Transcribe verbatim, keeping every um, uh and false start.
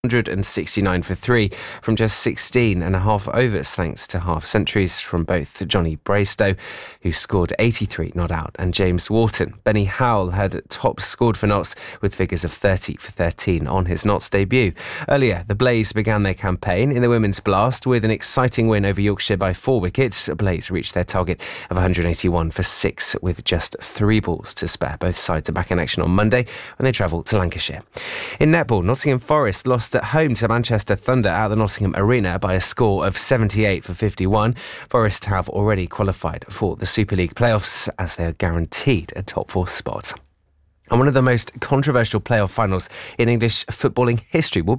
one hundred sixty-nine for three from just sixteen and a half overs, thanks to half centuries from both Johnny Braistow, who scored eighty-three not out, and James Wharton. Benny Howell had top scored for Notts with figures of thirty for thirteen on his Notts debut. Earlier, the Blaze began their campaign in the Women's Blast with an exciting win over Yorkshire by four wickets. Blaze reached their target of one hundred eighty-one for six with just three balls to spare. Both sides are back in action on Monday when they travel to Lancashire. In netball, Nottingham Forest lost at home to Manchester Thunder at the Nottingham Arena by a score of seventy-eight for fifty-one. Forest have already qualified for the Super League playoffs as they are guaranteed a top four spot. And one of the most controversial playoff finals in English footballing history will be